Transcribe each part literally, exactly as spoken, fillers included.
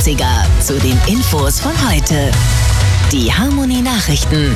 achtziger zu den Infos von heute. Die Harmony Nachrichten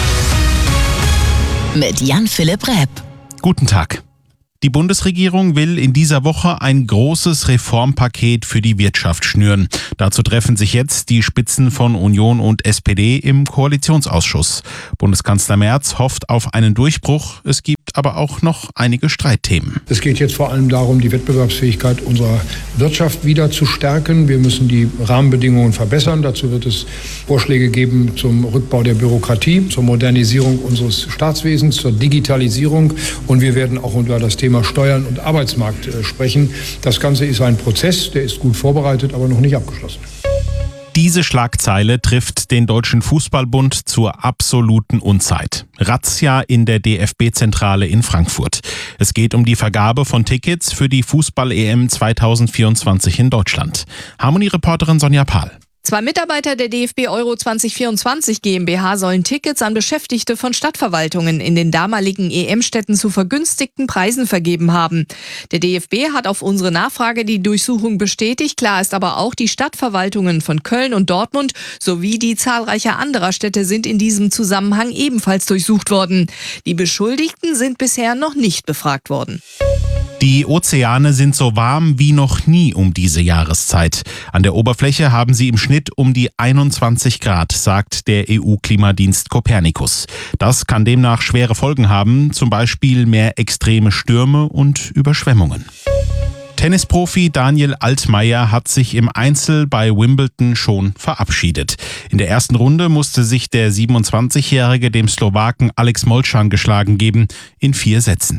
mit Jan-Philipp Repp. Guten Tag. Die Bundesregierung will in dieser Woche ein großes Reformpaket für die Wirtschaft schnüren. Dazu treffen sich jetzt die Spitzen von Union und S P D im Koalitionsausschuss. Bundeskanzler Merz hofft auf einen Durchbruch. Es gibt aber auch noch einige Streitthemen. Es geht jetzt vor allem darum, die Wettbewerbsfähigkeit unserer Wirtschaft wieder zu stärken. Wir müssen die Rahmenbedingungen verbessern. Dazu wird es Vorschläge geben zum Rückbau der Bürokratie, zur Modernisierung unseres Staatswesens, zur Digitalisierung. Und wir werden auch über das Thema Steuern und Arbeitsmarkt sprechen. Das Ganze ist ein Prozess, der ist gut vorbereitet, aber noch nicht abgeschlossen. Diese Schlagzeile trifft den Deutschen Fußballbund zur absoluten Unzeit. Razzia in der D F B-Zentrale in Frankfurt. Es geht um die Vergabe von Tickets für die Fußball-E M zwanzig vierundzwanzig in Deutschland. Harmony-Reporterin Sonja Pahl. Zwei Mitarbeiter der D F B Euro zwanzig vierundzwanzig GmbH sollen Tickets an Beschäftigte von Stadtverwaltungen in den damaligen E M-Städten zu vergünstigten Preisen vergeben haben. Der D F B hat auf unsere Nachfrage die Durchsuchung bestätigt. Klar ist aber auch, die Stadtverwaltungen von Köln und Dortmund sowie die zahlreicher anderer Städte sind in diesem Zusammenhang ebenfalls durchsucht worden. Die Beschuldigten sind bisher noch nicht befragt worden. Die Ozeane sind so warm wie noch nie um diese Jahreszeit. An der Oberfläche haben sie im Schnitt um die einundzwanzig Grad, sagt der E U-Klimadienst Copernicus. Das kann demnach schwere Folgen haben, zum Beispiel mehr extreme Stürme und Überschwemmungen. Tennisprofi Daniel Altmaier hat sich im Einzel bei Wimbledon schon verabschiedet. In der ersten Runde musste sich der siebenundzwanzigjährige dem Slowaken Alex Molcan geschlagen geben, in vier Sätzen.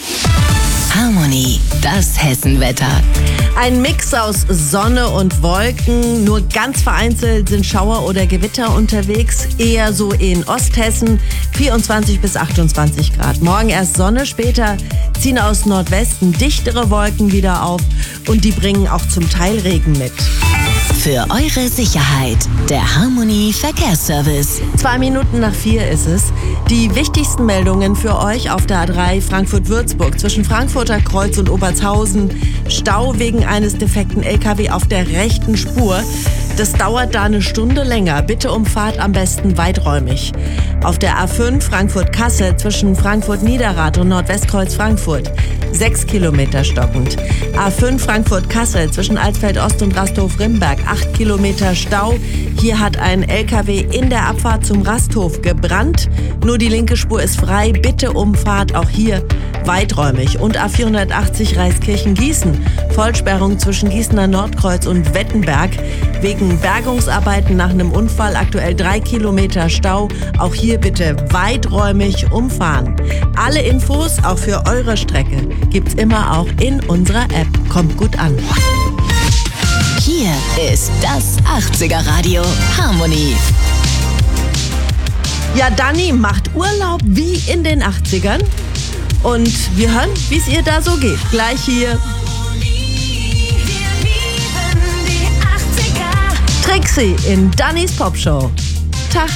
Harmony, das Hessenwetter. Ein Mix aus Sonne und Wolken. Nur ganz vereinzelt sind Schauer oder Gewitter unterwegs. Eher so in Osthessen. vierundzwanzig bis achtundzwanzig Grad. Morgen erst Sonne, später ziehen aus Nordwesten dichtere Wolken wieder auf. Und die bringen auch zum Teil Regen mit. Für eure Sicherheit, der Harmony Verkehrsservice. Zwei Minuten nach vier ist es. Die wichtigsten Meldungen für euch auf der A drei Frankfurt-Würzburg zwischen Frankfurter Kreuz und Obertshausen. Stau wegen eines defekten L K W auf der rechten Spur. Das dauert da eine Stunde länger. Bitte um Fahrt am besten weiträumig. Auf der A fünf Frankfurt-Kassel zwischen Frankfurt-Niederrad und Nordwestkreuz Frankfurt. Sechs Kilometer stockend. A fünf Frankfurt-Kassel zwischen Alsfeld-Ost und Rasthof-Rimberg. Acht Kilometer Stau. Hier hat ein L K W in der Abfahrt zum Rasthof gebrannt. Nur die linke Spur ist frei. Bitte um Fahrt auch hier weiträumig. Und A vierhundertachtzig Reiskirchen-Gießen. Vollsperrung zwischen Gießener Nordkreuz und Wettenberg. Wegen Bergungsarbeiten nach einem Unfall aktuell drei Kilometer Stau. Auch hier bitte weiträumig umfahren. Alle Infos, auch für eure Strecke, gibt's immer auch in unserer App. Kommt gut an. Hier ist das achtziger Radio Harmony. Ja, Dani macht Urlaub wie in den achtzigern. Und wir hören, wie es ihr da so geht. Gleich hier. Trixie in Dannys Popshow.